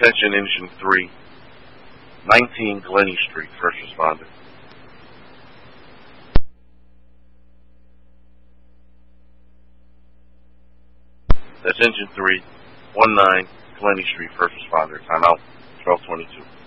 Attention Engine 3, 19 Glennie Street, first responder. That's Engine 3, 19 Glennie Street, first responder. Time out, 12:22.